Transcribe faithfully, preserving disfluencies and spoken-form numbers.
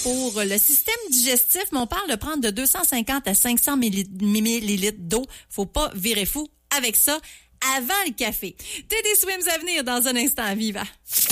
pour le système digestif, mais on parle de prendre de deux cent cinquante à cinq cents millilitres d'eau. Faut pas virer fou avec ça avant le café. Teddy Swims à venir dans un instant. Viva!